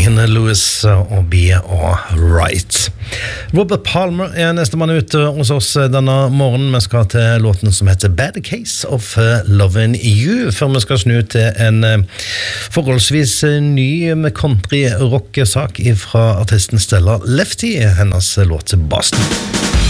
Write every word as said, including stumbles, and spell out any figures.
Dean Lewis og Be Alright. Robert Palmer er neste mann ut hos oss denne morgenen. Vi skal til låten som heter Bad Case of Lovin' You, før vi skal snu til en forholdsvis ny country-rock-sak fra artisten Stella Lefty, hennes låt til Boston.